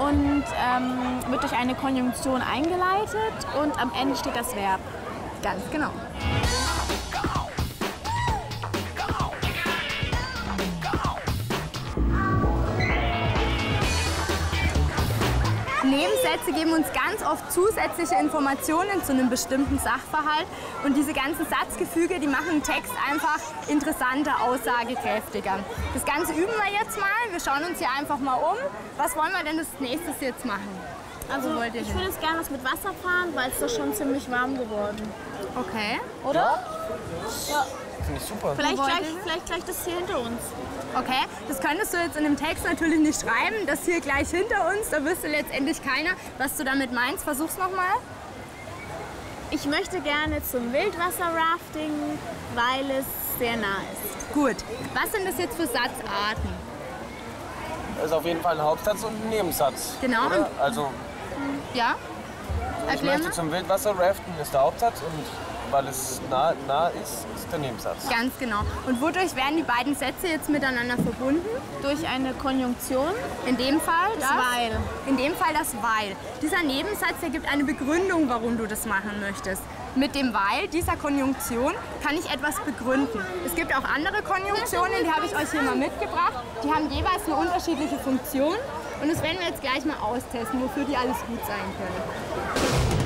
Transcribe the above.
und wird durch eine Konjunktion eingeleitet und am Ende steht das Verb. Ganz genau. Nebensätze geben uns ganz oft zusätzliche Informationen zu einem bestimmten Sachverhalt und diese ganzen Satzgefüge, die machen den Text einfach interessanter, aussagekräftiger. Das Ganze üben wir jetzt mal. Wir schauen uns hier einfach mal um. Was wollen wir denn als nächstes jetzt machen? Also ich würde jetzt gerne was mit Wasser fahren, weil es ist schon ziemlich warm geworden. Okay. Oder? Ja. Finde ich super. Vielleicht gleich das hier hinter uns. Okay, das könntest du jetzt in dem Text natürlich nicht schreiben, das hier gleich hinter uns, da wüsste letztendlich keiner, was du damit meinst. Versuch's nochmal. Ich möchte gerne zum Wildwasser-Rafting, weil es sehr nah ist. Gut, was sind das jetzt für Satzarten? Das ist auf jeden Fall ein Hauptsatz und ein Nebensatz. Genau. Oder? Also, Ja? ich Erklär möchte mal. zum Wildwasser raften, ist der Hauptsatz und weil es nah ist, ist der Nebensatz. Ganz genau. Und wodurch werden die beiden Sätze jetzt miteinander verbunden? Durch eine Konjunktion. In dem Fall Das Weil. In dem Fall das Weil. Dieser Nebensatz, der gibt eine Begründung, warum du das machen möchtest. Mit dem Weil dieser Konjunktion kann ich etwas begründen. Es gibt auch andere Konjunktionen, die habe ich euch hier mal mitgebracht. Die haben jeweils eine unterschiedliche Funktion. Und das werden wir jetzt gleich mal austesten, wofür die alles gut sein können.